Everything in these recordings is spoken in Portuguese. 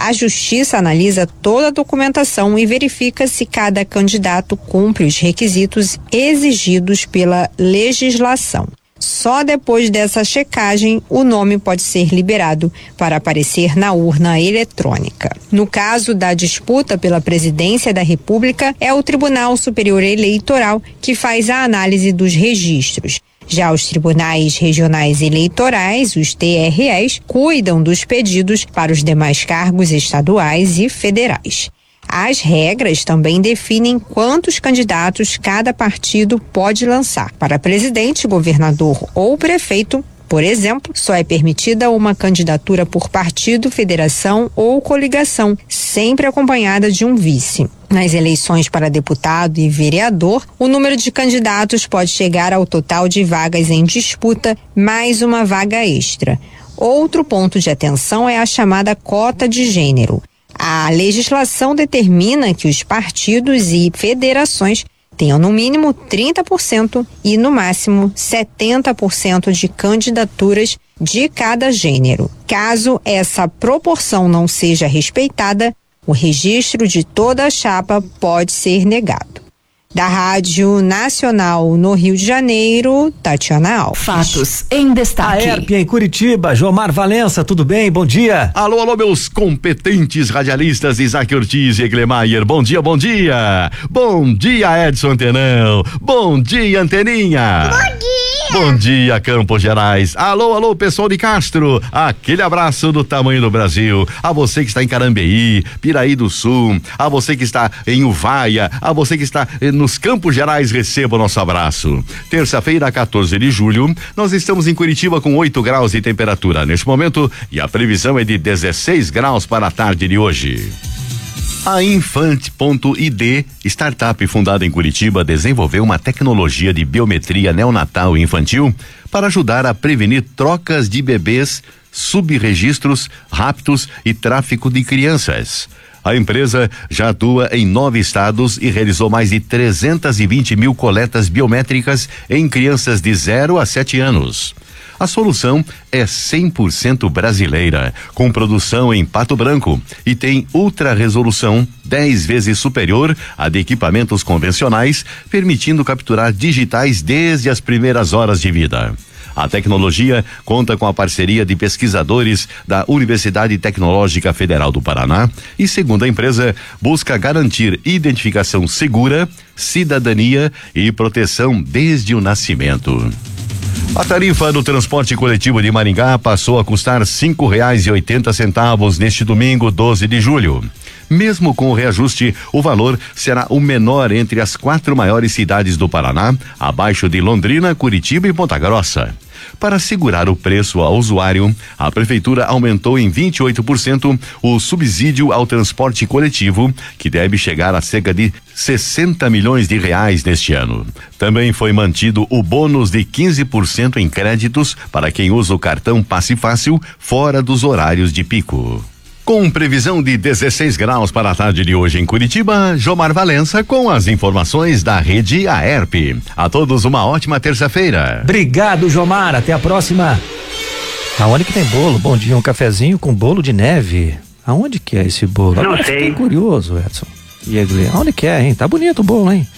A Justiça analisa toda a documentação e verifica se cada candidato cumpre os requisitos exigidos pela legislação. Só depois dessa checagem, o nome pode ser liberado para aparecer na urna eletrônica. No caso da disputa pela presidência da República, é o Tribunal Superior Eleitoral que faz a análise dos registros. Já os tribunais regionais eleitorais, os TREs, cuidam dos pedidos para os demais cargos estaduais e federais. As regras também definem quantos candidatos cada partido pode lançar. Para presidente, governador ou prefeito, por exemplo, só é permitida uma candidatura por partido, federação ou coligação, sempre acompanhada de um vice. Nas eleições para deputado e vereador, o número de candidatos pode chegar ao total de vagas em disputa, mais uma vaga extra. Outro ponto de atenção é a chamada cota de gênero. A legislação determina que os partidos e federações tenham no mínimo 30% e no máximo 70% de candidaturas de cada gênero. Caso essa proporção não seja respeitada, o registro de toda a chapa pode ser negado. Da Rádio Nacional no Rio de Janeiro, Tatiana Alves. Fatos em destaque. A ERP em Curitiba, Jomar Valença, tudo bem? Bom dia. Alô, meus competentes radialistas Isaac Ortiz e Eglemeyer, bom dia. Bom dia, Edson Antenão. Bom dia, Anteninha. Bom dia. Bom dia, Campos Gerais. Alô, pessoal de Castro. Aquele abraço do tamanho do Brasil. A você que está em Carambeí, Piraí do Sul, a você que está em Uvaia, a você que está nos Campos Gerais, receba o nosso abraço. Terça-feira, 14 de julho, nós estamos em Curitiba com 8 graus de temperatura neste momento e a previsão é de 16 graus para a tarde de hoje. A Infant.id, startup fundada em Curitiba, desenvolveu uma tecnologia de biometria neonatal e infantil para ajudar a prevenir trocas de bebês, subregistros, raptos e tráfico de crianças. A empresa já atua em 9 estados e realizou mais de 320 mil coletas biométricas em crianças de 0 a 7 anos. A solução é 100% brasileira, com produção em Pato Branco e tem ultra resolução 10 vezes superior à de equipamentos convencionais, permitindo capturar digitais desde as primeiras horas de vida. A tecnologia conta com a parceria de pesquisadores da Universidade Tecnológica Federal do Paraná e, segundo a empresa, busca garantir identificação segura, cidadania e proteção desde o nascimento. A tarifa do transporte coletivo de Maringá passou a custar R$5,80 neste domingo, 12 de julho. Mesmo com o reajuste, o valor será o menor entre as 4 maiores cidades do Paraná, abaixo de Londrina, Curitiba e Ponta Grossa. Para segurar o preço ao usuário, a prefeitura aumentou em 28% o subsídio ao transporte coletivo, que deve chegar a cerca de R$60 milhões neste ano. Também foi mantido o bônus de 15% em créditos para quem usa o cartão Passe Fácil fora dos horários de pico. Com previsão de 16 graus para a tarde de hoje em Curitiba, Jomar Valença com as informações da rede AERP. A todos uma ótima terça-feira. Obrigado, Jomar. Até a próxima. Aonde que tem bolo? Bom dia, um cafezinho com bolo de neve. Aonde que é esse bolo? Não sei. Fiquei curioso, Edson. E Egle, aonde que é, hein? Tá bonito o bolo, hein?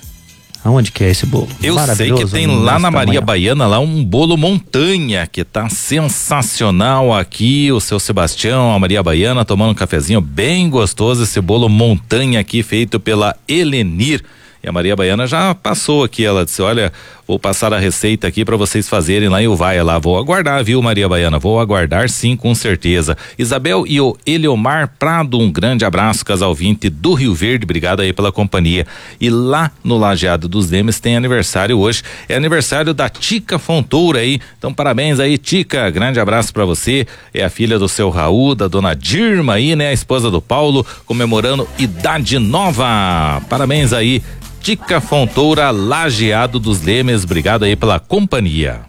Aonde que é esse bolo? Eu sei que tem lá na Maria Baiana, lá um bolo montanha que tá sensacional aqui, o seu Sebastião, a Maria Baiana tomando um cafezinho bem gostoso, esse bolo montanha aqui feito pela Helenir. E a Maria Baiana já passou aqui, ela disse, olha, vou passar a receita aqui para vocês fazerem lá em Uvaia, lá, vou aguardar, viu, Maria Baiana, vou aguardar sim, com certeza. Isabel e o Eliomar Prado, um grande abraço, casal 20 do Rio Verde, obrigado aí pela companhia. E lá no Lajeado dos Lemes tem aniversário hoje, é aniversário da Tica Fontoura aí, então parabéns aí, Tica, grande abraço para você, é a filha do seu Raul, da dona Dirma aí, né, a esposa do Paulo, comemorando idade nova, parabéns aí, Tica Fontoura, Lajeado dos Lemes, obrigado aí pela companhia.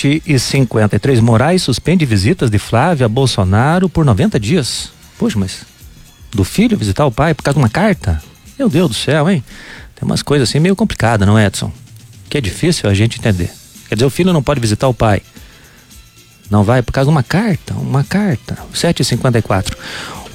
7h53, Moraes suspende visitas de Flávia Bolsonaro por 90 dias. Poxa, mas do filho visitar o pai por causa de uma carta? Meu Deus do céu, hein? Tem umas coisas assim meio complicadas, não é, Edson? Que é difícil a gente entender. Quer dizer, o filho não pode visitar o pai. Não vai por causa de uma carta. 7h54.